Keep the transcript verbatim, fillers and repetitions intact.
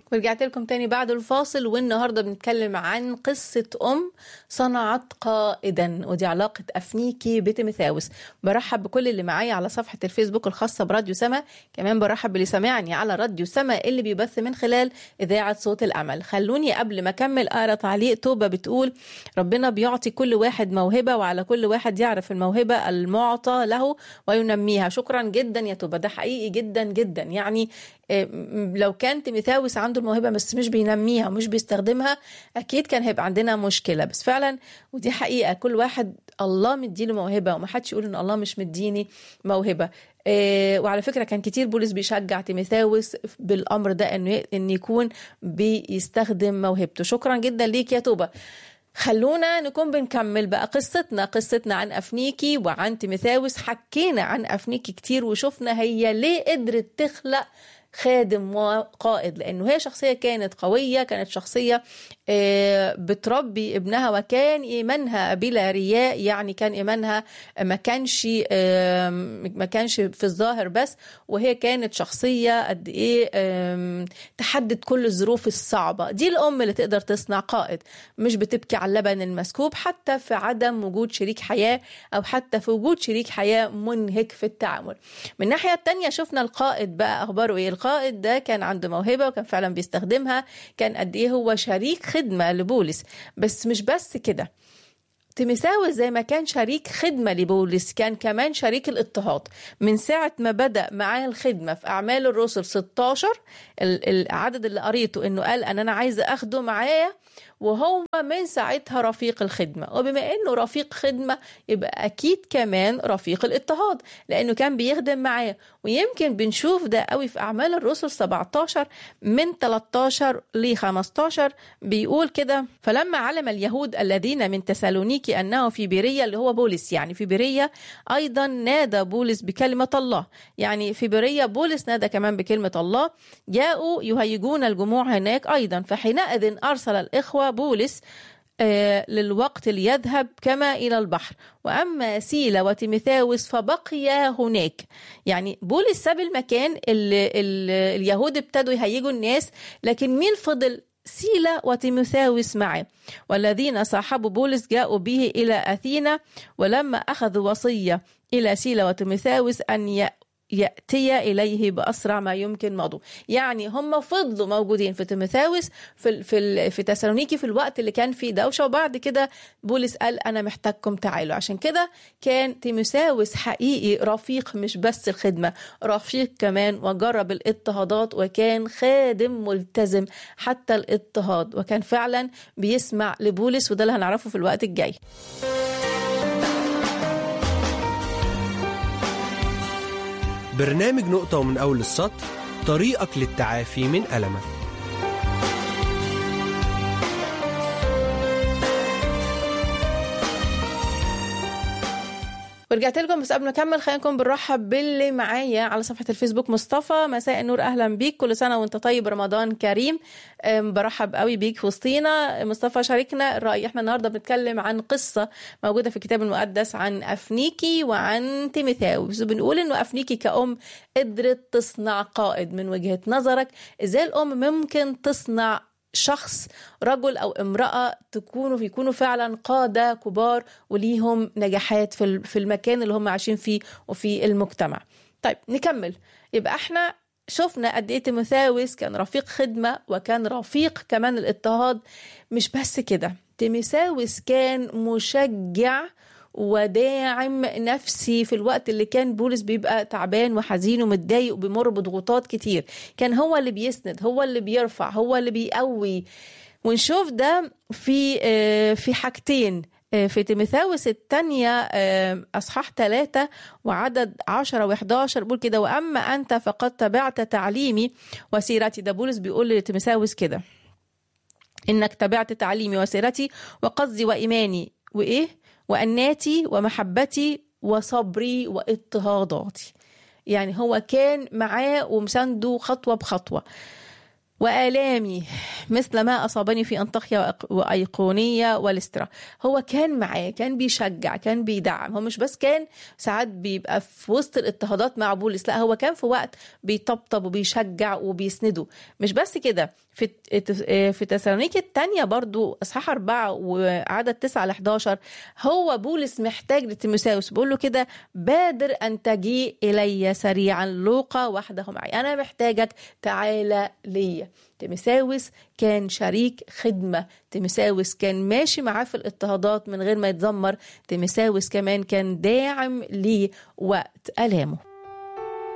ورجعت لكم تاني بعد الفاصل، والنهاردة بنتكلم عن قصة أم صنعت قائدا، ودي علاقة أفنيكي بتيموثاوس. برحب بكل اللي معايا على صفحة الفيسبوك الخاصة براديو سما، كمان برحب باللي سامعني على راديو سما اللي بيبث من خلال إذاعة صوت الأمل. خلوني قبل ما أكمل أقرأ تعليق توبة بتقول: ربنا بيعطي كل واحد موهبة، وعلى كل واحد يعرف الموهبة المعطى له وينميها. شكرا جدا يا توبة، ده حقيقي جدا جدا. يعني لو كان تيموثاوس عنده الموهبة بس مش بينميها ومش بيستخدمها، أكيد كان هيبقى عندنا مشكلة. بس فعلا ودي حقيقة، كل واحد الله مديله موهبة، وما حدش يقول إن الله مش مديني موهبة. إيه، وعلى فكرة كان كتير بولس بيشجع تيموثاوس بالأمر ده، إنه إن يكون بيستخدم موهبته. شكرا جدا ليك يا توبة. خلونا نكون بنكمل بقى قصتنا قصتنا عن أفنيكي وعن تيموثاوس. حكينا عن أفنيكي كتير وشفنا هي ليه قدرت تخلق خادم وقائد، لأنه هي شخصية كانت قوية، كانت شخصية بتربي ابنها، وكان إيمانها بلا رياء. يعني كان إيمانها ما كانش ما كانش في الظاهر بس، وهي كانت شخصية قد إيه تحدد كل الظروف الصعبة. دي الأم اللي تقدر تصنع قائد، مش بتبكي على اللبن المسكوب حتى في عدم وجود شريك حياة، أو حتى في وجود شريك حياة منهك في التعامل. من الناحية التانية شفنا القائد بقى أخباره إيه. القائد ده كان عنده موهبة وكان فعلا بيستخدمها، كان قد إيه هو شريك خدمة لبولس. بس مش بس كده، تيموثاوس زي ما كان شريك خدمة لبولس، كان كمان شريك الاضطهاد. من ساعة ما بدأ معاه الخدمة في أعمال الرسل ستاشر، العدد اللي قريته إنه قال أن أنا عايز أخده معايا، وهو من ساعتها رفيق الخدمة. وبما إنه رفيق خدمة يبقى أكيد كمان رفيق الاضطهاد، لأنه كان بيخدم معاه. ويمكن بنشوف ده قوي في أعمال الرسل سبعتاشر من تلتاشر ل خمستاشر، بيقول كده: فلما علم اليهود الذين من تسالونيكي أنه في بيرية، اللي هو بولس يعني في بيرية، أيضا نادى بولس بكلمة الله. يعني في بيرية بولس نادى كمان بكلمة الله. جاءوا يهيجون الجموع هناك أيضا، فحينئذ أرسل الإخوة بولس آه للوقت ليذهب كما إلى البحر، وأما سيلا وتيموثاوس فبقيا هناك. يعني بولس ساب المكان اللي, اللي اليهود ابتدوا يهيجوا الناس، لكن مين فضل؟ سيلا وتيموثاوس معه. والذين صاحبوا بولس جاءوا به إلى أثينا، ولما أخذوا وصية إلى سيلا وتيموثاوس أن ي يأتي إليه بأسرع ما يمكن مضوا. يعني هم فضلوا موجودين في تيموثاوس في في في تسالونيكي في الوقت اللي كان فيه دوشة، وبعد كده بولس قال أنا محتاجكم تعالوا. عشان كده كان تيموثاوس حقيقي رفيق، مش بس الخدمة، رفيق كمان، وجرب الاضطهادات، وكان خادم ملتزم حتى الاضطهاد، وكان فعلا بيسمع لبولس، وده اللي هنعرفه في الوقت الجاي. برنامج نقطة ومن أول السطر، طريقك للتعافي من ألمك. ورجعت لكم. بس قبل ما نكمل خلينا نكون بنرحب باللي معايا على صفحة الفيسبوك. مصطفى، مساء النور، أهلا بيك، كل سنة وانت طيب، رمضان كريم. برحب قوي بيك في وسطينا. مصطفى شاركنا الرأي. احنا النهاردة بنتكلم عن قصة موجودة في الكتاب المقدس عن أفنيكي وعن تيموثاوس، وبنقول انه أفنيكي كأم قدرت تصنع قائد. من وجهة نظرك ازاي الأم ممكن تصنع شخص، رجل أو امرأة، تكونوا يكونوا فعلا قادة كبار وليهم نجاحات في في المكان اللي هم عايشين فيه وفي المجتمع؟ طيب نكمل. يبقى احنا شفنا قد ايه تيموثاوس كان رفيق خدمة، وكان رفيق كمان الاضطهاد. مش بس كده، تيموثاوس كان مشجع وداعم نفسي في الوقت اللي كان بولس بيبقى تعبان وحزين ومتضايق وبيمر بضغوطات كتير. كان هو اللي بيسند، هو اللي بيرفع، هو اللي بيقوي. ونشوف ده في في حاجتين في تيموثاوس الثانية أصحاح ثلاثة وعدد عشرة وإحداشر، بيقول كده: وأما أنت فقد تبعت تعليمي وسيرتي. ده بولس بيقول لتيموثاوس كده: إنك تبعت تعليمي وسيرتي وقصدي وإيماني وإيه وأناتي ومحبتي وصبري واضطهاداتي. يعني هو كان معاه ومسانده خطوة بخطوة. وآلامي مثل ما أصابني في أنطاكيا وأيقونية والسترا. هو كان معاه، كان بيشجع، كان بيدعم. هو مش بس كان ساعات بيبقى في وسط الاضطهادات مع بولس، لا هو كان في وقت بيطبطب وبيشجع وبيسنده. مش بس كده، في في تسالونيكي الثانية برضو اصحاح أربعة وعدد تسعة لحداشر، هو بولس محتاج لتيموثاوس، بيقول له كده: بادر أن تجيء إلي سريعا، لوقا وحده معي، أنا محتاجك، تعالى ليا. تيموثاوس كان شريك خدمة، تيموثاوس كان ماشي معاه في الاضطهادات من غير ما يتذمر، تيموثاوس كمان كان داعم ليه وقت آلامه.